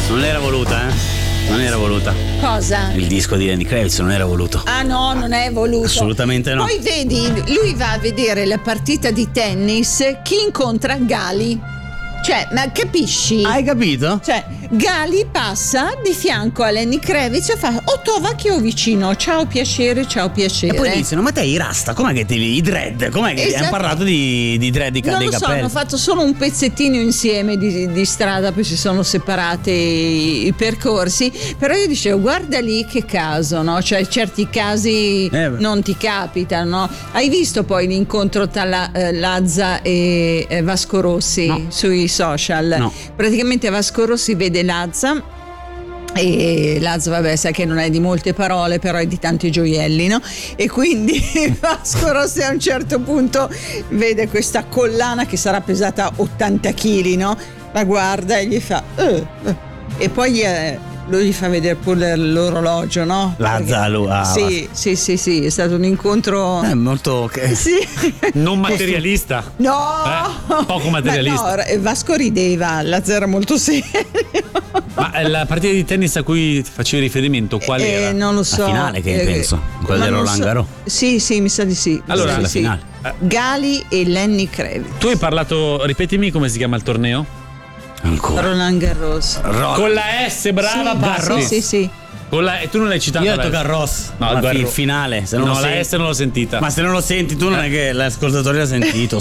Non era voluta, Non era voluta. Cosa? Il disco di Lenny Kravitz non era voluto. Ah no, non è voluto. Assolutamente no. Poi vedi, lui va a vedere la partita di tennis, chi incontra Gali. Cioè, ma capisci? Hai capito? Cioè, Gali passa di fianco a Lenny Kravitz e fa: oh, tova che ho vicino, ciao piacere. E poi iniziano: ma te i rasta, com'è che i dread? Com'è che hanno parlato di dread dei non capelli? lo so, hanno fatto solo un pezzettino insieme di strada, poi si sono separati i percorsi. Però io dicevo: guarda lì che caso, no? Cioè, certi casi non ti capitano, no? Hai visto poi l'incontro tra Lazza e Vasco Rossi sui social? No. Praticamente Vasco Rossi vede Lazza e Lazza, vabbè, sai che non è di molte parole, però è di tanti gioielli, no? E quindi Vasco Rossi a un certo punto vede questa collana che sarà pesata 80 kg, no? La guarda e gli fa e poi lui gli fa vedere pure l'orologio, no? Lazza, sì, è stato un incontro molto sì. Non materialista. No, poco materialista. No, Vasco rideva, Lazza era molto serio. Ma la partita di tennis a cui facevi riferimento qual era? Non lo so. La finale, che penso, quella del Roland Garros. Sì, mi sa di sì. Allora, la finale. Gali e Lenny Kravitz. Tu hai parlato, ripetimi come si chiama il torneo? Ancora. Roland Garros. Con la S, brava, Basti. Sì. E tu non l'hai citato? Io ho detto Garros. No, il finale. Se non no, lo la senti. S non l'ho sentita. Ma se non lo senti tu, non è che l'ascoltatore l'ha sentito.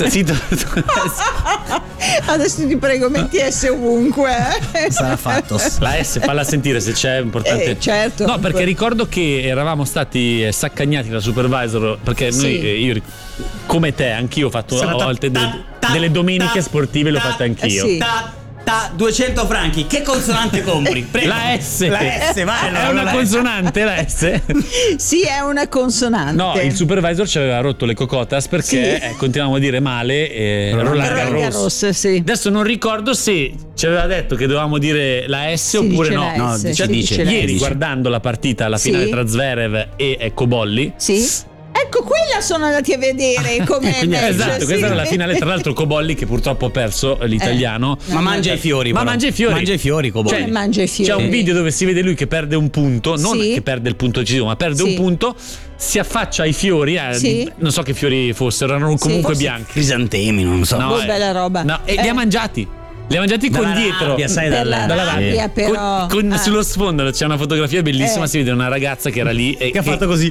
Adesso ti prego, metti S ovunque. Sarà fatto. La S, falla sentire se c'è, importante. Certo. No, perché ricordo che eravamo stati saccagnati da Supervisor, perché io come te, anch'io ho fatto a volte delle domeniche sportive, l'ho fatte anch'io. Sì. 200 franchi, che consonante compri? Prego. La S. La S, vai. È una consonante la S? Sì, è una consonante. No, il supervisor ci aveva rotto le cocotas perché continuavamo a dire male Roland Garros. Sì. Adesso non ricordo se ci aveva detto che dovevamo dire la S oppure no. No, dice ieri guardando la partita, la finale tra Zverev e Cobolli. Sì. Ecco, quella sono andati a vedere com'è. Esatto, questa era la finale, tra l'altro Cobolli che purtroppo ha perso l'italiano. Ma mangia i fiori. Mangia i fiori Cobolli. Mangia i fiori. C'è un video dove si vede lui che perde un punto, non che perde il punto decisivo, ma perde un punto, si affaccia ai fiori, non so che fiori fossero, erano comunque bianchi. Crisantemi, non so. No, bella roba. No, e li ha mangiati. Li ha mangiati con dietro. Rabbia, sai, dalla rabbia, però. Sullo sfondo c'è una fotografia bellissima, si vede una ragazza che era lì e che ha fatto così.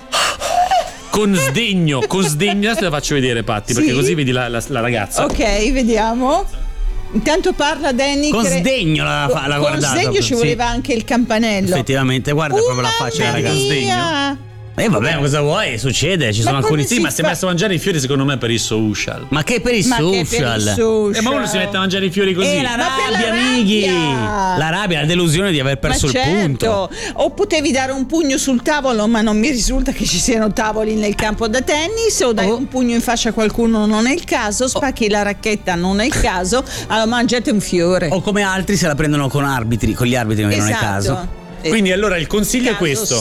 Con sdegno, adesso te la faccio vedere, Patti, perché così vedi la ragazza. Ok, vediamo. Intanto parla Danny. Con sdegno l'ha guardata. Con sdegno ci voleva anche il campanello. Effettivamente, guarda proprio la faccia della ragazza. Sdegno. Vabbè, cosa vuoi? Succede, ci sono alcuni. Sì, ma si è messo a mangiare i fiori secondo me per il social. Ma che per il social? Ma uno si mette a mangiare i fiori così. La rabbia, amighi. La rabbia, la delusione di aver perso il punto. O potevi dare un pugno sul tavolo, ma non mi risulta che ci siano tavoli nel campo da tennis, o dai un pugno in faccia a qualcuno, non è il caso, spacchi la racchetta, non è il caso, allora mangiate un fiore. O come altri se la prendono con gli arbitri, non è il caso. Quindi allora il consiglio è questo.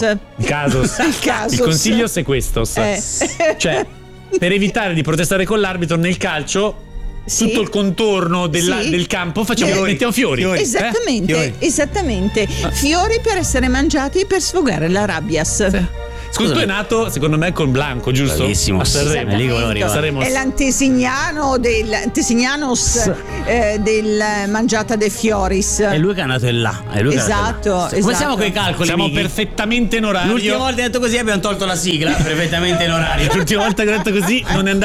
Il consiglio è questo. Cioè, per evitare di protestare con l'arbitro nel calcio, tutto il contorno del campo mettiamo fiori. Esattamente. Fiori per essere mangiati e per sfogare la rabbia. Scusa, tu è nato secondo me con Blanco, giusto? Bravissimo. A Sanremo. È l'antesignano del Mangiata de Fioris. È lui che è nato là. Esatto. Come siamo con i calcoli? Siamo perfettamente in orario. L'ultima volta che ho detto così abbiamo tolto la sigla. Perfettamente in orario. L'ultima volta che ho detto così non è andato